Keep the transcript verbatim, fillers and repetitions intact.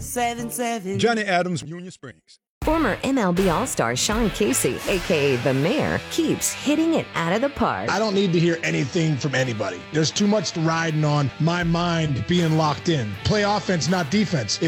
seven seven. Johnny Adams, Union Springs. Former M L B All-Star Sean Casey, a k a. The Mayor, keeps hitting it out of the park. I don't need to hear anything from anybody. There's too much riding on my mind being locked in. Play offense, not defense. If